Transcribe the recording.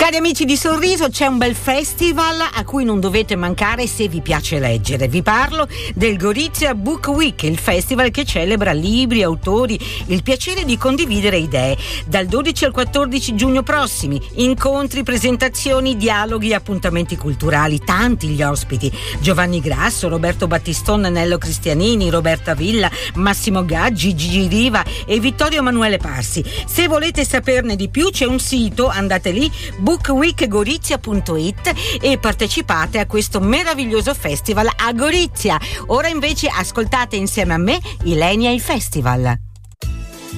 Cari amici di Sorriso, c'è un bel festival a cui non dovete mancare se vi piace leggere. Vi parlo del Gorizia Book Week, il festival che celebra libri, autori, il piacere di condividere idee. Dal 12 al 14 giugno prossimi, incontri, presentazioni, dialoghi, appuntamenti culturali, tanti gli ospiti. Giovanni Grasso, Roberto Battiston, Nello Cristianini, Roberta Villa, Massimo Gaggi, Gigi Riva e Vittorio Emanuele Parsi. Se volete saperne di più c'è un sito, andate lì, bookweekgorizia.it, e partecipate a questo meraviglioso festival a Gorizia. Ora invece ascoltate insieme a me Ilenia il Festival.